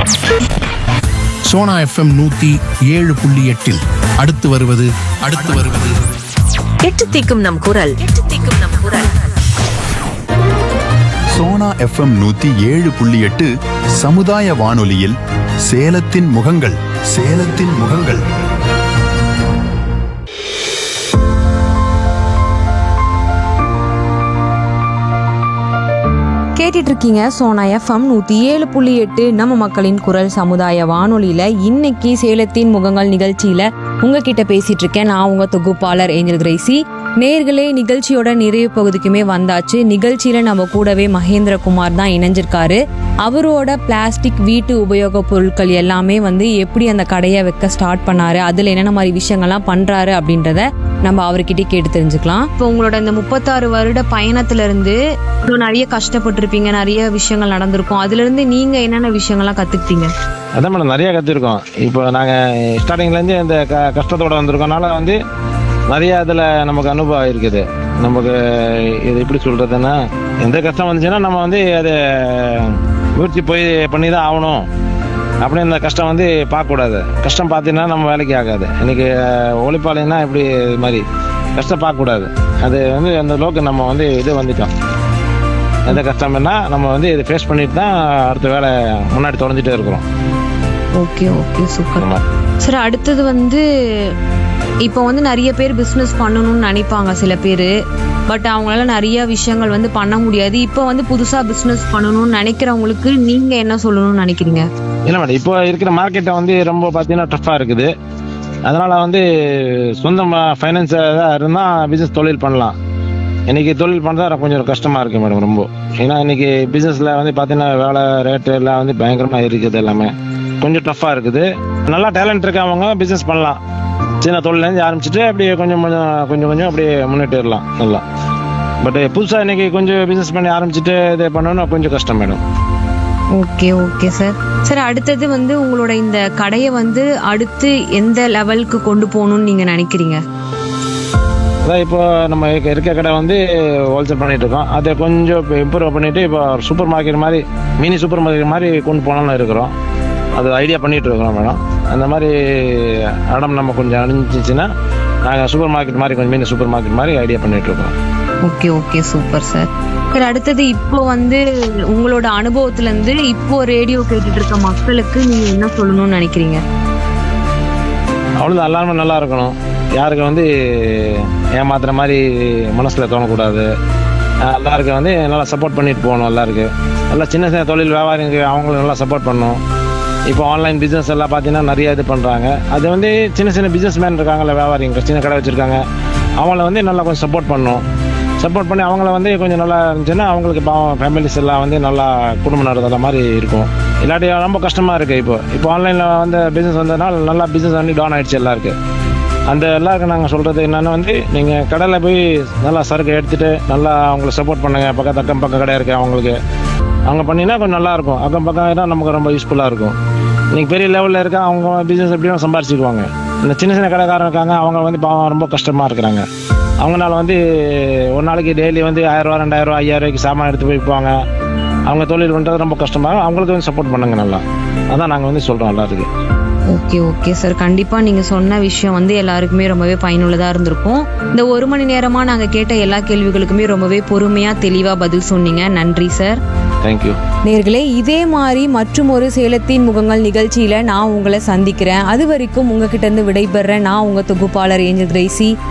Sona FM 107.8 அடுத்து வருவது எட்டு திக்கும் நம் குரல். சோனா எஃப்எம் 107.8 சமுதாய வானொலியில் சேலத்தின் முகங்கள். கேட்டுட்டு இருக்கீங்க சோனா எஃப்எம் 107.8 நம்ம மக்களின் குரல் சமுதாய வானொலியில. இன்னைக்கு சேலத்தின் முகங்கள் நிகழ்ச்சியில உங்ககிட்ட பேசிட்டு இருக்கேன். நான் உங்க தொகுப்பாளர் ஏஞ்சல் கிரேசி. நேர்களே, நிகழ்ச்சியோட நிறைவு பகுதிக்குமே வந்தாச்சு. நிகழ்ச்சியில நம்ம கூடவே மகேந்திரகுமார் தான் இணைஞ்சிருக்காரு. அவரோட பிளாஸ்டிக் வீட்டு உபயோக பொருட்கள் எல்லாமே எப்படி அந்த கடையை வைக்க ஸ்டார்ட் பண்ணாரு, அதுல என்னென்ன மாதிரி விஷயங்கள்லாம் பண்றாரு அப்படின்றத நம்ம அவர்கிட்ட கேட்டு தெரிஞ்சுக்கலாம். இப்போ உங்களோட இந்த 36 வருட பயணத்துல இருந்து நிறைய கஷ்டப்பட்டிருப்பீங்க, நிறைய விஷயங்கள் நடந்திருக்கும். அதுல இருந்து நீங்க என்னென்ன விஷயங்கள்லாம் கத்துக்கிட்டீங்க? அதான் மேடம், நிறைய கற்றுருக்கோம். இப்போ நாங்கள் ஸ்டார்டிங்லேருந்து இந்த கஷ்டத்தோடு வந்திருக்கோம்னால நிறைய அதில் நமக்கு அனுபவம் இருக்குது. நமக்கு இது எப்படி சொல்கிறதுன்னா, எந்த கஷ்டம் வந்துச்சுன்னா நம்ம அதை முயற்சி போய் பண்ணி தான் ஆகணும் அப்படின்னு. இந்த கஷ்டம் பார்க்கக்கூடாது. கஷ்டம் பார்த்தீங்கன்னா நம்ம வேலைக்கு ஆகாது. இன்றைக்கி ஒளிப்பாளையம்னா இப்படி இது மாதிரி கஷ்டம் பார்க்கக்கூடாது. அது அந்த அளவுக்கு நம்ம இது வந்துட்டோம். எந்த கஷ்டம்னா நம்ம இதை ஃபேஸ் பண்ணிட்டு தான் அடுத்த வேலை முன்னாடி தொடர்ந்துட்டே இருக்கிறோம். Okay super sir. அடுத்தது இப்போ நிறைய பேர் பிஸ்னஸ் பண்ணணும்னு நினைப்பாங்க சில பேர். பட் அவங்களால நிறைய விஷயங்கள் பண்ண முடியாது. இப்போ புதுசா பிஸ்னஸ் பண்ணணும்னு நினைக்கிறவங்களுக்கு நீங்க என்ன சொல்லணும்னு நினைக்கிறீங்க? இல்லை மேடம், இப்போ இருக்கிற மார்க்கெட்டை ரொம்ப பார்த்தீங்கன்னா டஃப்பாக இருக்குது. அதனால் சொந்த ஃபைனான்ஸாக இருந்தால் பிஸ்னஸ் தொழில் பண்ணலாம். இன்றைக்கி தொழில் பண்ணுறதா கொஞ்சம் கஷ்டமாக இருக்குது மேடம் ரொம்ப. ஏன்னா இன்றைக்கி பிஸ்னஸில் பார்த்தீங்கன்னா வேலை ரேட்டு எல்லாம் பயங்கரமாக இருக்குது. எல்லாமே கொஞ்சம் டஃப்பாக இருக்குது. நல்லா டேலண்ட் இருக்கவங்க பிஸ்னஸ் பண்ணலாம். சின்ன தொழிலேருந்து ஆரம்பிச்சுட்டு அப்படியே கொஞ்சம் அப்படியே முன்னேற்றிடலாம் நல்லா. பட் புதுசாக இன்றைக்கி கொஞ்சம் பிஸ்னஸ் பண்ணி ஆரம்பிச்சுட்டு இதை பண்ணணும்னா கொஞ்சம் கஷ்டம் மேடம். Okay sir. அடுத்தது உங்களோட இந்த கடையை அடுத்து எந்த லெவலுக்கு கொண்டு போகணும்னு நீங்கள் நினைக்கிறீங்க? அதான் இப்போ நம்ம இருக்க கடை ஹோல்சேல் பண்ணிட்டு இருக்கோம். அதை கொஞ்சம் இம்ப்ரூவ் பண்ணிட்டு இப்போ சூப்பர் மார்க்கெட் மாதிரி, மினி சூப்பர் மார்க்கெட் மாதிரி கொண்டு போகலான்னு இருக்கிறோம். அது ஐடியா பண்ணிட்டு இருக்கிறோம் மேடம். அந்த மாதிரி இடம் நம்ம கொஞ்சம் அணிஞ்சிச்சுன்னா நாங்கள் சூப்பர் மார்க்கெட் மாதிரி, கொஞ்சம் மினி சூப்பர் மார்க்கெட் மாதிரி ஐடியா பண்ணிட்டு இருக்கோம். Okay super sir. அடுத்தது இப்போ உங்களோட அனுபவத்துல இருந்து இப்போ ரேடியோ கேட்டுட்டு இருக்க மக்களுக்கு நீங்க என்ன சொல்லணும்னு நினைக்கிறீங்க? அவ்வளோதான், எல்லாருமே நல்லா இருக்கணும். யாருக்கு ஏமாத்துற மாதிரி மனசில் தோணக்கூடாது. எல்லாருக்கும் நல்லா சப்போர்ட் பண்ணிட்டு போகணும். எல்லாருக்கும் நல்லா சின்ன தொழில் வியாபாரிங்க அவங்களுக்கு நல்லா சப்போர்ட் பண்ணணும். இப்போ ஆன்லைன் பிஸ்னஸ் எல்லாம் பார்த்தீங்கன்னா நிறைய இது பண்ணுறாங்க. அது சின்ன பிஸ்னஸ் மேன் இருக்காங்கல்ல, வியாபாரிங்க சின்ன கடை வச்சுருக்காங்க. அவங்கள நல்லா கொஞ்சம் சப்போர்ட் பண்ணணும். சப்போர்ட் பண்ணி அவங்கள கொஞ்சம் நல்லா இருந்துச்சுன்னா அவங்களுக்கு ஃபேமிலிஸ் எல்லாம் நல்லா குடும்பம் நடத்துகிற மாதிரி இருக்கும். இல்லாட்டி ரொம்ப கஷ்டமாக இருக்குது. இப்போ ஆன்லைனில் பிஸ்னஸ் வந்ததுனால நல்லா பிஸ்னஸ் டவுன் ஆகிடுச்சு எல்லாருக்கும். அந்த எல்லாருக்கும் நாங்கள் சொல்கிறது என்னென்னா நீங்கள் கடையில் போய் நல்லா சரக்கு எடுத்துகிட்டு நல்லா அவங்களுக்கு சப்போர்ட் பண்ணுங்கள். அக்கம் பக்கம் கடை இருக்குது அவங்களுக்கு, அவங்க பண்ணினா கொஞ்சம் நல்லாயிருக்கும். அக்கம் பக்கம் நமக்கு ரொம்ப யூஸ்ஃபுல்லாக இருக்கும். இன்றைக்கி பெரிய லெவலில் இருக்க அவங்க பிஸ்னஸ் எப்படியும் சம்பாரிச்சிக்குவாங்க. இந்த சின்ன கடைக்காரன் இருக்காங்க, அவங்க பாவம் ரொம்ப கஷ்டமாக இருக்கிறாங்க. அவங்களால ஒரு நாளைக்கு டெய்லி 1000 ரூபா 2000 ரூபா 5000 ரூபாய்க்கு சாமான் எடுத்து போய் விற்பாங்க. அவங்க தொழில் பண்ணுறது ரொம்ப கஷ்டமாக. அவங்களுக்கு சப்போர்ட் பண்ணுங்க நல்லா. அதான் நாங்கள் சொல்கிறோம் எல்லாத்துக்கும். Okay sir. கண்டிப்பா நீங்க சொன்ன விஷயம் எல்லாருக்குமே ரொம்பவே பயனுள்ளதா இருந்திருக்கும். இந்த 1 மணி நேரமா நாங்க கேட்ட எல்லா கேள்விகளுக்குமே ரொம்பவே பொறுமையா தெளிவா பதில் சொன்னீங்க. நன்றி சார். தேங்க்யூ. நேர்களே, இதே மாதிரி மற்றும் ஒரு சேலத்தின் முகங்கள் நிகழ்ச்சியில நான் உங்களை சந்திக்கிறேன். அது வரைக்கும் உங்ககிட்ட இருந்து விடைபெறேன். நான் உங்க தொகுப்பாளர் ஏஞ்சல் கிரேசி.